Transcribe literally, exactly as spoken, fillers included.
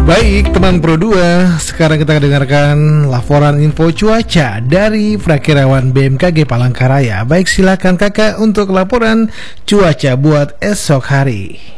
Baik teman Pro dua, sekarang kita dengarkan laporan info cuaca dari Prakirawan B M K G Palangkaraya. Baik, silakan kakak untuk laporan cuaca buat esok hari.